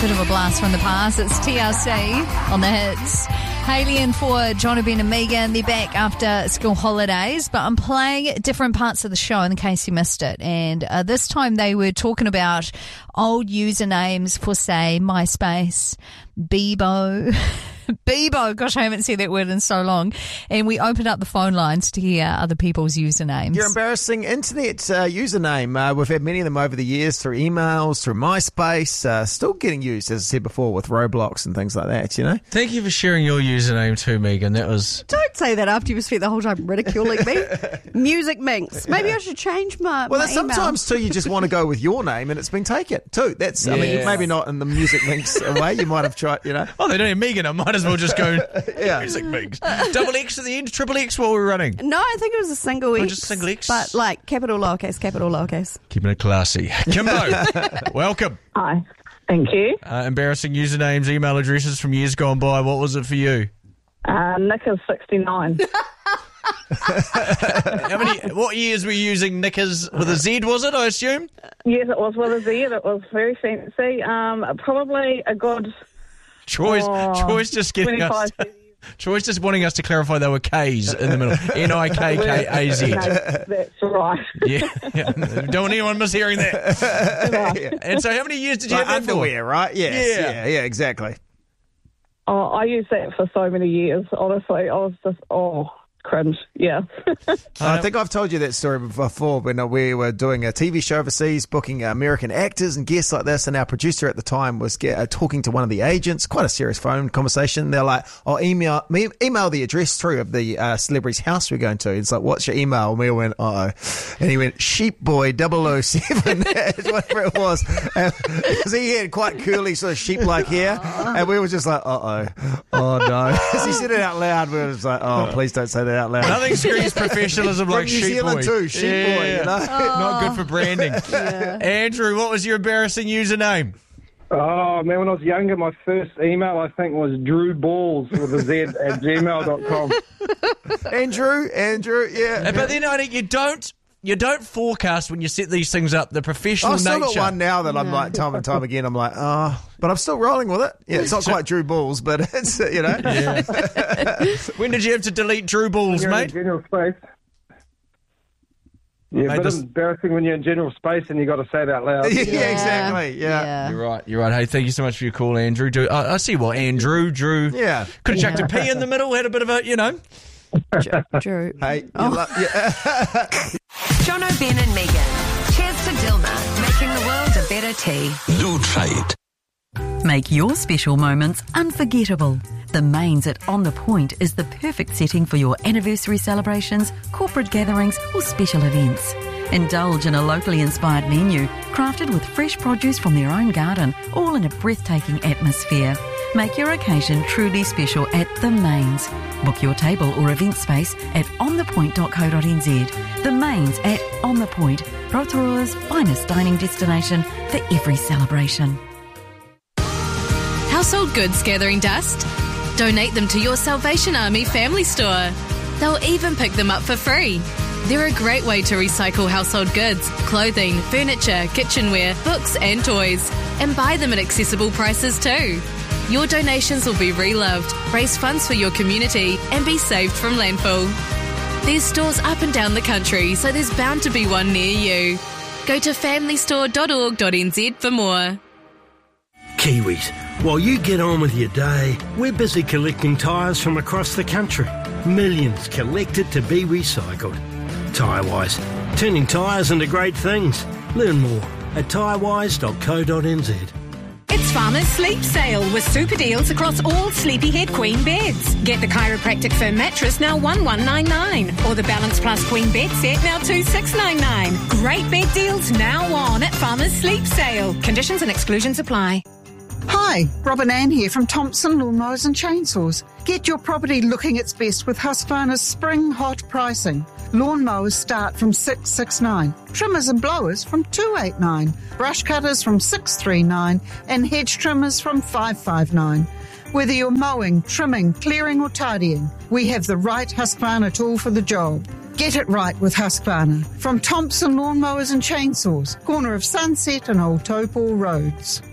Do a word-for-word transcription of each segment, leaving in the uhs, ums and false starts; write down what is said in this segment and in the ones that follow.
bit of a blast from the past. It's T R C on the hits. Hayley and for Jono, Ben and Megan, they're back after school holidays, but I'm playing different parts of the show in case you missed it. And uh, this time they were talking about old usernames for, say, MySpace, Bebo. Bebo, gosh, I haven't said that word in so long. And we opened up the phone lines to hear other people's usernames. Your embarrassing internet uh, username. Uh, we've had many of them over the years through emails, through MySpace, uh, still getting used, as I said before, with Roblox and things like that, you know? Thank you for sharing your username too, Megan. That was... Don't say that after you've spent the whole time ridiculing me. Music Minx. Maybe I should change my Well, my there's sometimes, too, you just want to go with your name and it's been taken, too. That's, I mean, Yes. maybe not in the Music Minx way. You might have tried, you know? Oh, they don't have Megan. I might as well just go Yeah. Music Mix. Double X at the end, triple X while we're running. No, I think it was a single Oh, X. just single X? But like capital, lowercase, capital, lowercase. Keeping it classy. Kimbo, welcome. Hi. Thank you. Uh, embarrassing usernames, email addresses from years gone by. What was it for you? Uh, Nick is sixty-nine. How many? What years were you using Knickers with a Z, was it, I assume? Yes, it was with a Z. It was very fancy. Um, probably a good Troy's, oh, Troy's just getting us... twenty-five Troy's just wanting us to clarify they were K's in the middle. N I K K A Z. No, that's right. Yeah, yeah. Don't want anyone mishearing that. And so how many years did you Like have that for? underwear, right? Yes. Yeah. Yeah, yeah, exactly. Oh, I used that for so many years. Honestly, I was just, oh, cringe. Yeah. I think I've told you that story before when we were doing a T V show overseas, booking American actors and guests like this, and our producer at the time was get, uh, talking to one of the agents, quite a serious phone conversation. They're like, I'll email me, email the address through of the uh, celebrity's house we're going to. It's like, what's your email? And we went, uh-oh. And he went, Sheepboy double oh seven, whatever it was. Because he had quite curly sort of sheep-like hair. And we were just like, uh-oh, oh no. As he said it out loud, we were just like, oh, please don't say that out loud. Nothing screams professionalism like From New Sheep Zealand Boy. too, Sheep Yeah. Boy, you know? Not good for branding. Andrew, what was your embarrassing username? Oh, man, when I was younger, my first email, I think, was Drew Balls with a Z at gmail dot com. Andrew, Andrew, yeah. But then I think you don't you don't forecast when you set these things up the professional I've still nature. got one now that I'm like, time and time again, I'm like, oh, but I'm still rolling with it. Yeah, it's not quite Drew Balls, but it's, you know. Yeah. When did you have to delete Drew Balls, You're in mate? general space. Yeah, Mate, but this- it's embarrassing when you're in general space and you got to say it out loud. yeah, exactly, yeah. You're right, you're right. Hey, thank you so much for your call, Andrew. Do, I, I see what, Andrew, Drew. Yeah. Could have chucked a P in the middle, had a bit of a, you know. Drew. Hey, you lo- yeah. Jono, Ben and Megan. Cheers to Dilma, making the world a better tea. Do try it. Make your special moments unforgettable. The Mains at On The Point is the perfect setting for your anniversary celebrations, corporate gatherings or special events. Indulge in a locally inspired menu, crafted with fresh produce from their own garden, all in a breathtaking atmosphere. Make your occasion truly special at The Mains. Book your table or event space at on the point dot co dot n z. The Mains at On The Point, Rotorua's finest dining destination for every celebration. Household goods gathering dust? Donate them to your Salvation Army family store. They'll even pick them up for free. They're a great way to recycle household goods, clothing, furniture, kitchenware, books and toys, and buy them at accessible prices too. Your donations will be reloved, raise funds for your community, and be saved from landfill. There's stores up and down the country, so there's bound to be one near you. Go to family store dot org dot n z for more. Kiwis, while you get on with your day, we're busy collecting tyres from across the country. Millions collected to be recycled. Tyrewise, turning tyres into great things. Learn more at tyrewise dot co dot n z. It's Farmer's Sleep Sale with super deals across all Sleepyhead Queen beds. Get the Chiropractic Firm mattress now one one nine nine or the Balance Plus Queen bed set now two six nine nine. Great bed deals now on at Farmer's Sleep Sale. Conditions and exclusions apply. Hi, Robin Ann here from Thompson Lawnmowers and Chainsaws. Get your property looking its best with Husqvarna's spring hot pricing. Lawnmowers start from six six nine, trimmers and blowers from two eight nine, brush cutters from six three nine, and hedge trimmers from five five nine. Whether you're mowing, trimming, clearing or tidying, we have the right Husqvarna tool for the job. Get it right with Husqvarna. From Thompson Lawnmowers and Chainsaws, corner of Sunset and Old Topol Roads.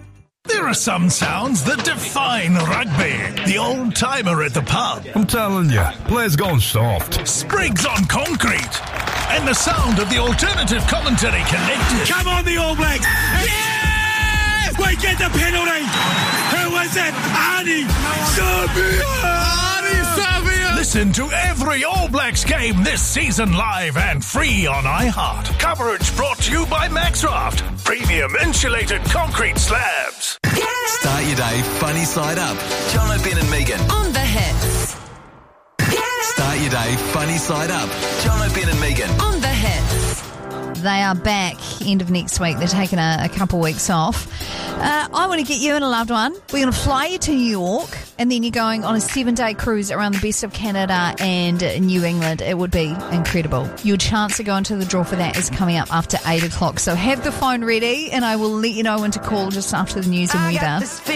There are some sounds that define rugby. The old-timer at the pub. I'm telling you, players gone soft. Sprigs on concrete. And the sound of the alternative commentary connected. Come on, the All Blacks! Yes! We get the penalty! Who was it? Arnie Savia! Arnie Savia! Listen to every All Blacks game this season live and free on iHeart. Coverage brought to you by Maxraft. Premium insulated concrete slabs. Start your day funny side up. John O'Ben and Megan. On the hits. Start your day funny side up. John O'Ben and Megan. On the hits. They are back end of next week. They're taking a, a couple weeks off. Uh, I want to get you and a loved one. We're going to fly you to New York, and then you're going on a seven-day cruise around the best of Canada and New England. It would be incredible. Your chance to go into the draw for that is coming up after eight o'clock. So have the phone ready, and I will let you know when to call just after the news and weather.